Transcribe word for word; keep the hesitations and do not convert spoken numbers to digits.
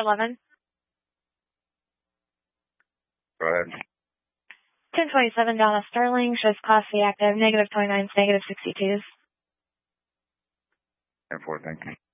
eleven. Go ahead. ten twenty-seven Donna Sterling, shows Class C active, negative twenty-nines, negative sixty-twos. ten four, thank you.